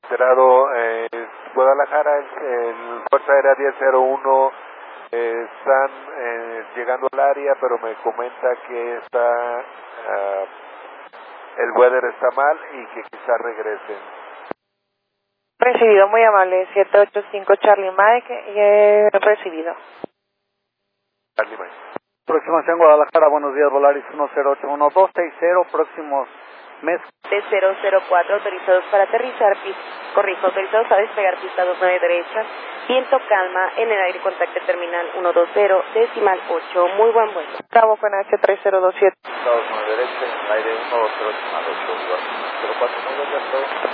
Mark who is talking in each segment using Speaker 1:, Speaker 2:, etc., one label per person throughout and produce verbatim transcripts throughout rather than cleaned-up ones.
Speaker 1: Cerrado, eh, Guadalajara, el, el Fuerza Aérea diez cero uno, eh, están eh, llegando al área, pero me comenta que está, uh, el weather está mal y que quizás regresen.
Speaker 2: Recibido, muy amable, siete ocho cinco Charlie Mike, eh, recibido.
Speaker 1: Charlie Mike.
Speaker 3: Aproximación Guadalajara, buenos días, Volaris uno cero ocho uno dos seis cero, próximos mes.
Speaker 2: De cero cero cuatro, autorizados para aterrizar, pista, corrijo, autorizados a despegar pista dos nueve derecha, viento calma, en el aire contacto terminal uno dos cero, decimal ocho, muy buen vuelo. Bravo con H tres cero dos siete.
Speaker 1: dos nueve derecha, en el aire uno dos cero, decimal ocho, cero cuatro nueve, ya estoy.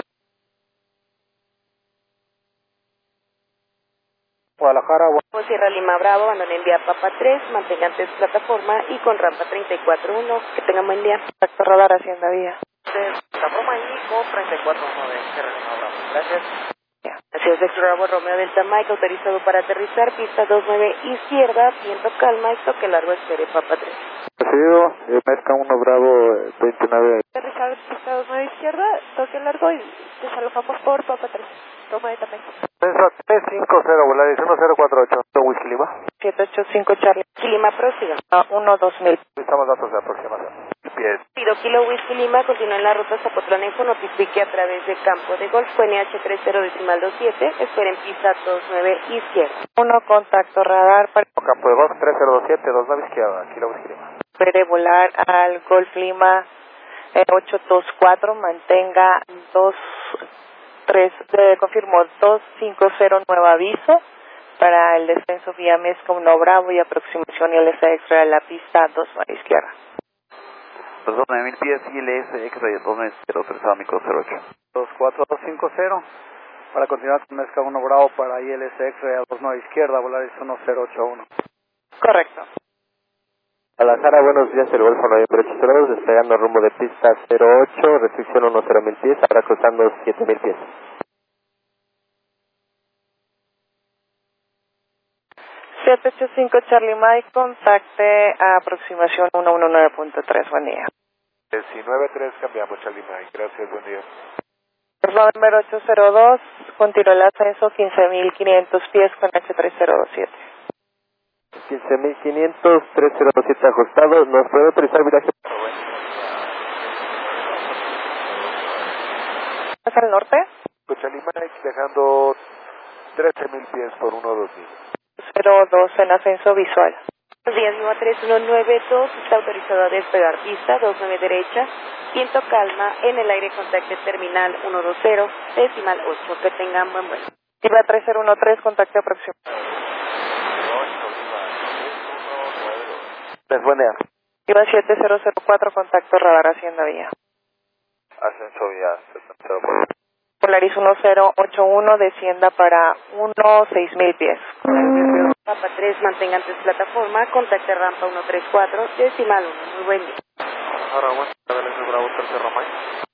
Speaker 3: Guadalajara,
Speaker 2: Sierra Lima Bravo, abandonen vía Papa tres, mantengan antes plataforma y con rampa treinta y cuatro uno, que tengan buen día. Contacto radar hacienda vía.
Speaker 1: Plataforma Indico treinta y cuatro nueve, Sierra Lima Bravo, gracias.
Speaker 2: Así es, Extra Bravo Romeo Delta Mike, autorizado para aterrizar, pista dos nueve izquierda, viento calma, esto que largo espere Papa tres.
Speaker 3: recibido, eh, Mezca uno Bravo veintinueve.
Speaker 2: Aterrizar, pista dos nueve izquierda, toque largo y desalojamos por Papa tres. Toma de también.
Speaker 1: tres cinco cero, Volaris uno cero cuatro ocho, Whisky Lima.
Speaker 2: siete ocho cinco Charlie. Lima, prosiga. uno dos mil.
Speaker 1: Estamos datos de aproximación. Pies.
Speaker 2: Pido Kilo Whisky Lima, continúa en la ruta Zapotlán Info, notifique a través de campo de golf, N H tres cero decimal dos siete, esperen pista dos nueve izquierda. uno, contacto radar para...
Speaker 1: Campo de golf tres cero dos siete, dos nueve izquierda, Kilo Whisky Lima.
Speaker 2: Espere volar al Golf Lima eh, ocho dos cuatro, mantenga dos tres, eh, confirmo dos cinco cero, nuevo aviso para el descenso vía Mezca uno Bravo y aproximación I L S extra de la pista dos nueve izquierda.
Speaker 3: Los dos nueve mil pies, I L S extra y dos nueve cero, autorizado micro cero ocho. dos cuatro dos cinco cero, para continuar con Mezca uno Bravo para I L S extra y a dos nueve izquierda, Volaris uno cero ocho uno.
Speaker 2: Correcto.
Speaker 1: Guadalajara, buenos días, el Golfo Noviembre ocho cero dos, despegando rumbo de pista cero ocho, restricción uno cero mil pies, ahora cruzando siete mil pies.
Speaker 2: siete ocho cinco Charlie Mike, contacte a aproximación ciento diecinueve punto tres, buen día.
Speaker 1: diecinueve tres, cambiamos, Charlie Mike, gracias, buen día.
Speaker 2: November ocho cero dos, continúa el ascenso quince mil quinientos pies con H tres cero dos siete.
Speaker 1: quince mil quinientos, tres cero dos siete ajustado, ¿nos puede autorizar viraje?
Speaker 2: ¿Más al norte?
Speaker 1: Pues Charlie Mike dejando trece mil pies por uno dos mil.
Speaker 2: cero dos en ascenso visual. Buenos días, Nueva tres uno nueve dos, está autorizado a despegar pista dos nueve derecha, viento calma, en el aire contacte terminal uno dos cero, decimal ocho, que tengan buen vuelo. Iba tres cero uno tres, contacte aproximado.
Speaker 1: Buen día.
Speaker 2: Iba siete cero cero cuatro, contacto radar hacienda vía.
Speaker 1: Ascenso vía setenta cero cuatro.
Speaker 2: Polaris uno cero ocho uno, descienda para uno seis mil pies. Papa tres, mantenga antes plataforma, contacte rampa uno tres cuatro, decimal uno, muy buen día.
Speaker 1: Ahora, bueno, Bravo, tercero, Mike.